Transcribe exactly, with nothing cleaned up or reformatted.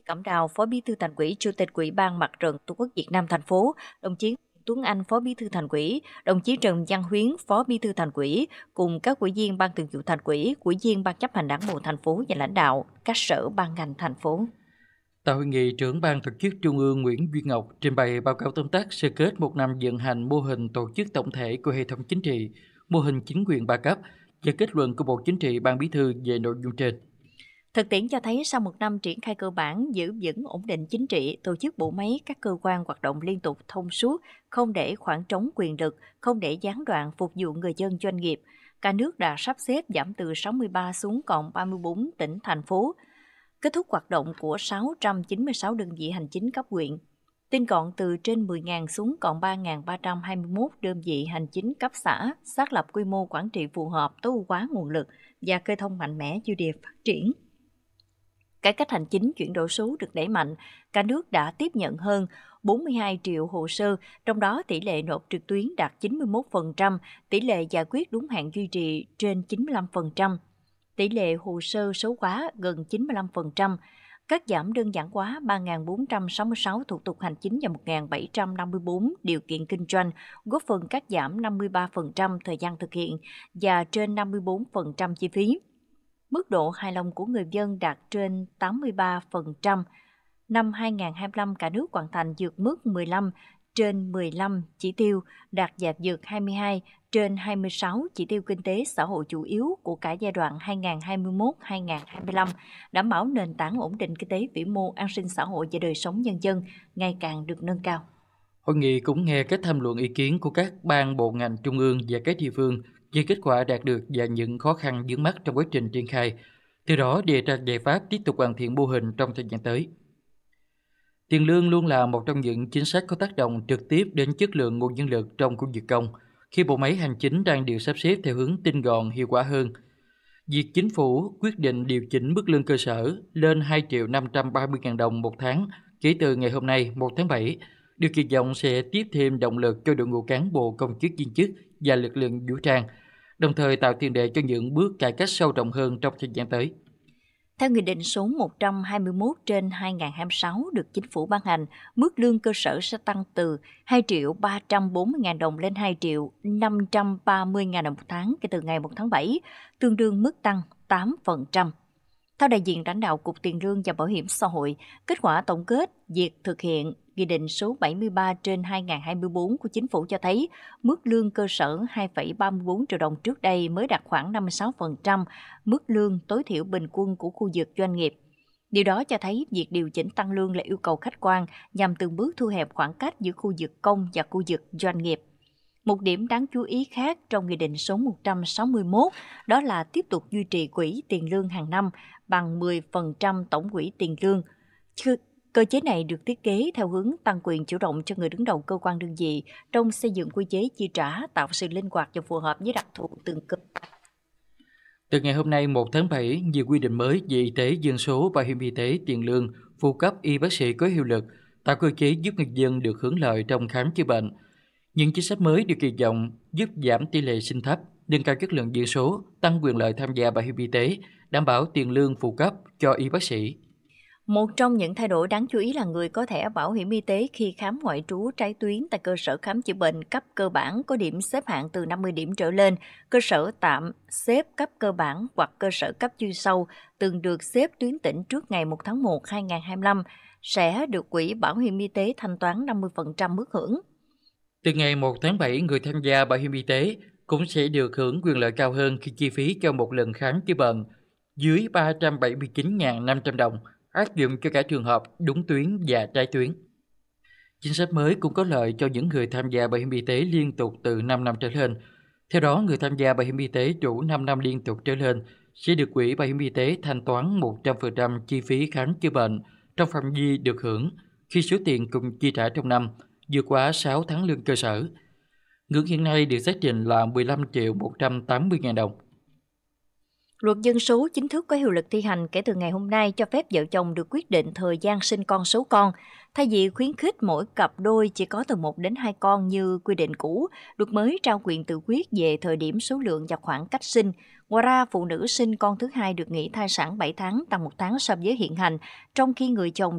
Cẩm Đào, Phó Bí thư Thành ủy, Chủ tịch Ủy ban Mặt trận Tổ quốc Việt Nam thành phố, đồng chí Tuấn Anh, Phó Bí thư Thành ủy, đồng chí Trần Văn Huyến, Phó Bí thư Thành ủy cùng các ủy viên Ban Thường vụ Thành ủy, ủy viên Ban chấp hành Đảng bộ thành phố và lãnh đạo các sở ban ngành thành phố. Tại hội nghị, trưởng Ban Tổ chức Trung ương Nguyễn Duy Ngọc trình bày báo cáo tóm tắt sơ kết một năm vận hành mô hình tổ chức tổng thể của hệ thống chính trị, mô hình chính quyền ba cấp và kết luận của Bộ Chính trị Ban Bí thư về nội dung trên. Thực tiễn cho thấy sau một năm triển khai cơ bản, giữ vững ổn định chính trị, tổ chức bộ máy các cơ quan hoạt động liên tục thông suốt, không để khoảng trống quyền lực, không để gián đoạn phục vụ người dân doanh nghiệp. Cả nước đã sắp xếp giảm từ sáu mươi ba xuống còn ba mươi bốn tỉnh, thành phố. Kết thúc hoạt động của sáu trăm chín mươi sáu đơn vị hành chính cấp huyện. Tinh gọn từ trên mười nghìn xuống còn ba nghìn ba trăm hai mươi mốt đơn vị hành chính cấp xã, xác lập quy mô quản trị phù hợp, tối ưu hóa nguồn lực và khơi thông mạnh mẽ dư địa phát triển. Cải cách hành chính chuyển đổi số được đẩy mạnh, cả nước đã tiếp nhận hơn bốn mươi hai triệu hồ sơ, trong đó tỷ lệ nộp trực tuyến đạt chín mươi mốt phần trăm, tỷ lệ giải quyết đúng hạn duy trì trên chín mươi lăm phần trăm, tỷ lệ hồ sơ số hóa gần chín mươi lăm phần trăm, cắt giảm đơn giản hóa ba nghìn bốn trăm sáu mươi sáu thủ tục hành chính và một nghìn bảy trăm năm mươi tư điều kiện kinh doanh, góp phần cắt giảm năm mươi ba phần trăm thời gian thực hiện và trên năm mươi tư phần trăm chi phí. Mức độ hài lòng của người dân đạt trên tám mươi ba phần trăm. Năm hai nghìn không trăm hai mươi lăm, cả nước hoàn thành vượt mức mười lăm trên mười lăm chỉ tiêu, đạt và vượt hai mươi hai trên hai mươi sáu chỉ tiêu kinh tế xã hội chủ yếu của cả giai đoạn hai nghìn không trăm hai mươi mốt đến hai nghìn không trăm hai mươi lăm, đảm bảo nền tảng ổn định kinh tế vĩ mô, an sinh xã hội và đời sống nhân dân ngày càng được nâng cao. Hội nghị cũng nghe các tham luận ý kiến của các ban bộ ngành trung ương và các địa phương về kết quả đạt được và những khó khăn vướng mắc trong quá trình triển khai, từ đó đề ra giải pháp tiếp tục hoàn thiện mô hình trong thời gian tới. Tiền lương luôn là một trong những chính sách có tác động trực tiếp đến chất lượng nguồn nhân lực trong công việc công, khi bộ máy hành chính đang được sắp xếp theo hướng tinh gọn, hiệu quả hơn. Việc chính phủ quyết định điều chỉnh mức lương cơ sở lên hai triệu năm trăm ba mươi nghìn đồng một tháng kể từ ngày hôm nay một tháng bảy, được kỳ vọng sẽ tiếp thêm động lực cho đội ngũ cán bộ công chức viên chức và lực lượng vũ trang, đồng thời tạo tiền đề cho những bước cải cách sâu rộng hơn trong thời gian tới. Theo Nghị định số một trăm hai mươi mốt trên hai nghìn không trăm hai mươi sáu được Chính phủ ban hành, mức lương cơ sở sẽ tăng từ hai triệu ba trăm bốn mươi nghìn đồng lên hai triệu năm trăm ba mươi nghìn đồng một tháng kể từ ngày một tháng bảy, tương đương mức tăng tám phần trăm. Theo đại diện lãnh đạo Cục Tiền lương và Bảo hiểm xã hội, kết quả tổng kết việc thực hiện Nghị định số bảy mươi ba trên hai nghìn không trăm hai mươi tư của Chính phủ cho thấy mức lương cơ sở hai phẩy ba mươi tư triệu đồng trước đây mới đạt khoảng năm mươi sáu phần trăm mức lương tối thiểu bình quân của khu vực doanh nghiệp. Điều đó cho thấy việc điều chỉnh tăng lương là yêu cầu khách quan nhằm từng bước thu hẹp khoảng cách giữa khu vực công và khu vực doanh nghiệp. Một điểm đáng chú ý khác trong Nghị định số một trăm sáu mươi mốt đó là tiếp tục duy trì quỹ tiền lương hàng năm bằng mười phần trăm tổng quỹ tiền lương. Cơ chế này được thiết kế theo hướng tăng quyền chủ động cho người đứng đầu cơ quan đơn vị trong xây dựng quy chế chi trả, tạo sự linh hoạt và phù hợp với đặc thù từng cơ quan. Từ ngày hôm nay một tháng bảy, nhiều quy định mới về y tế dân số, bảo hiểm y tế, tiền lương, phụ cấp y bác sĩ có hiệu lực, tạo cơ chế giúp người dân được hưởng lợi trong khám chữa bệnh. Những chính sách mới được kỳ vọng giúp giảm tỷ lệ sinh thấp, nâng cao chất lượng dân số, tăng quyền lợi tham gia bảo hiểm y tế, đảm bảo tiền lương phụ cấp cho y bác sĩ. Một trong những thay đổi đáng chú ý là người có thẻ bảo hiểm y tế khi khám ngoại trú trái tuyến tại cơ sở khám chữa bệnh cấp cơ bản có điểm xếp hạng từ năm mươi điểm trở lên, cơ sở tạm xếp cấp cơ bản hoặc cơ sở cấp chuyên sâu từng được xếp tuyến tỉnh trước ngày một tháng một năm hai nghìn không trăm hai mươi lăm sẽ được Quỹ Bảo hiểm y tế thanh toán năm mươi phần trăm mức hưởng. Từ ngày một tháng bảy, người tham gia bảo hiểm y tế cũng sẽ được hưởng quyền lợi cao hơn khi chi phí cho một lần khám chữa bệnh dưới ba trăm bảy mươi chín nghìn năm trăm đồng, áp dụng cho cả trường hợp đúng tuyến và trái tuyến. Chính sách mới cũng có lợi cho những người tham gia bảo hiểm y tế liên tục từ năm năm trở lên. Theo đó, người tham gia bảo hiểm y tế đủ năm năm liên tục trở lên sẽ được Quỹ Bảo hiểm y tế thanh toán một trăm phần trăm chi phí khám chữa bệnh trong phạm vi được hưởng khi số tiền cùng chi trả trong năm vượt quá sáu tháng lương cơ sở. Ngưỡng hiện nay được xác định là mười lăm triệu một trăm tám mươi nghìn đồng. Luật dân số chính thức có hiệu lực thi hành kể từ ngày hôm nay, cho phép vợ chồng được quyết định thời gian sinh con số con. Thay vì khuyến khích mỗi cặp đôi chỉ có từ một đến hai con như quy định cũ, luật mới trao quyền tự quyết về thời điểm, số lượng và khoảng cách sinh. Ngoài ra, phụ nữ sinh con thứ hai được nghỉ thai sản bảy tháng, tăng một tháng so với hiện hành, trong khi người chồng